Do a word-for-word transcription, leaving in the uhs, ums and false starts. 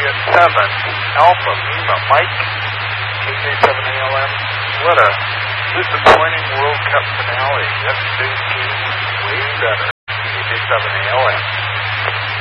Juliet seven, Alpha Lima Mike, K J seven A L M. What a disappointing World Cup finale. Yesterday's game was way better.